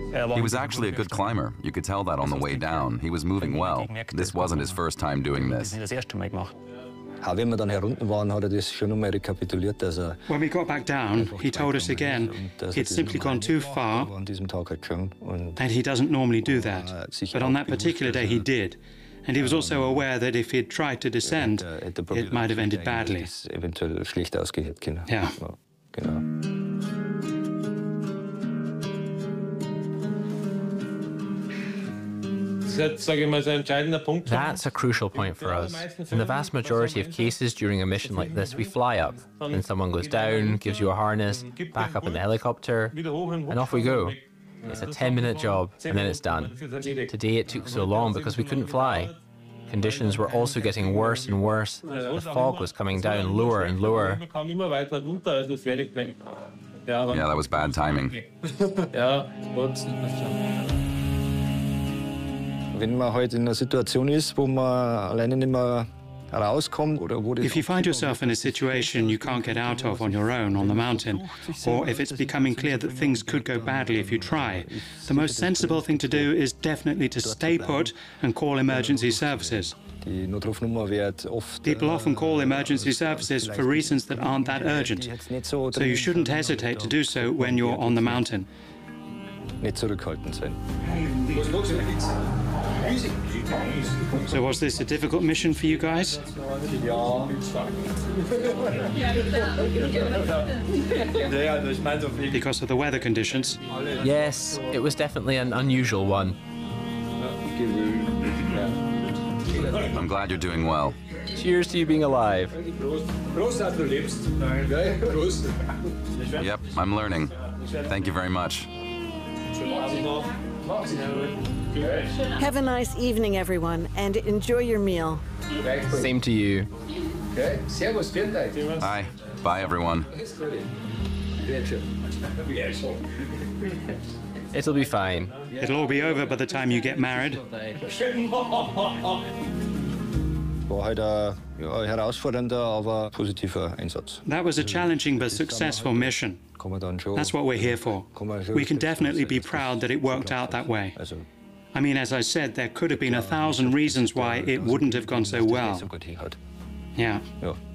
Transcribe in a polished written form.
He was actually a good climber. You could tell that on the way down. He was moving well. This wasn't his first time doing this. When we got back down, he told us again he'd simply gone too far, and he doesn't normally do that. But on that particular day, he did. And he was also aware that if he'd tried to descend, it might have ended badly. Yeah. That's a crucial point for us. In the vast majority of cases during a mission like this, we fly up. Then someone goes down, gives you a harness, back up in the helicopter, and off we go. It's a 10-minute job, and then it's done. Today it took so long because we couldn't fly. Conditions were also getting worse and worse. The fog was coming down lower and lower. Yeah, that was bad timing. If you find yourself in a situation you can't get out of on your own on the mountain, or if it's becoming clear that things could go badly if you try, the most sensible thing to do is definitely to stay put and call emergency services. People often call emergency services for reasons that aren't that urgent, so you shouldn't hesitate to do so when you're on the mountain. So was this a difficult mission for you guys? Because of the weather conditions? Yes, it was definitely an unusual one. I'm glad you're doing well. Cheers to you being alive. Yep, I'm learning. Thank you very much. Have a nice evening, everyone, and enjoy your meal. Same to you. Hi. Bye, everyone. It'll be fine. It'll all be over by the time you get married. That was a challenging but successful mission. That's what we're here for. We can definitely be proud that it worked out that way. I mean, as I said, there could have been 1,000 reasons why it wouldn't have gone so well. Yeah.